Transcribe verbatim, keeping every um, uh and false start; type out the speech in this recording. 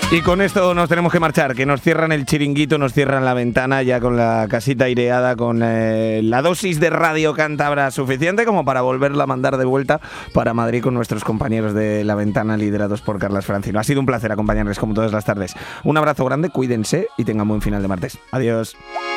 Y con esto nos tenemos que marchar, que nos cierran el chiringuito, nos cierran la ventana ya con la casita aireada, con eh, la dosis de radio cántabra suficiente como para volverla a mandar de vuelta para Madrid con nuestros compañeros de La Ventana liderados por Carlas Francino. Ha sido un placer acompañarles como todas las tardes. Un abrazo grande, cuídense y tengan buen final de martes. Adiós.